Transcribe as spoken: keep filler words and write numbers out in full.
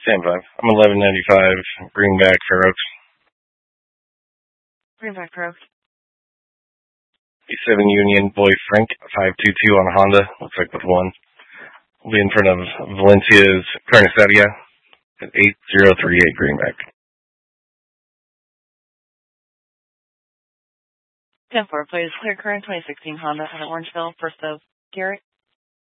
Stand by. I'm eleven ninety-five, Greenback, Fair Oaks. Greenback, Fair Oaks. seven Union, Boy Frank, five two two on a Honda. Looks like with one. We'll be in front of Valencia's Carniceria at eight zero three eight Greenback. ten four, please. Clear current twenty sixteen Honda out of Orangeville, first of Garrett.